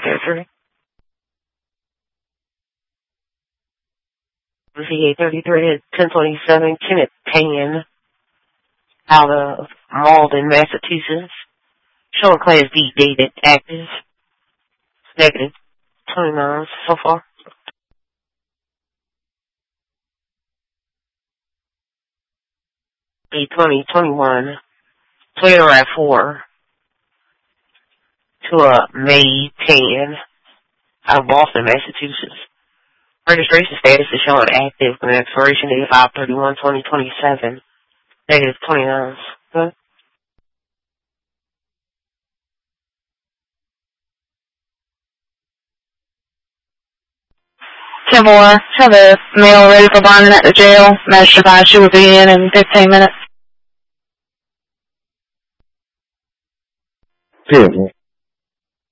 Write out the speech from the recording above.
833. VA33 at 1027 Kenneth Payne out of Malden, Massachusetts. Showing Class D dated active. Negative 29 so far. B2021 Toyota RAV4 to a May 10 out of Boston, Massachusetts. Registration status is showing active with an expiration date of 5/31/2027. Negative 29. Good. 10-4, have a male ready for bonding at the jail. Magistrate advised she will be in 15 minutes. 10-4.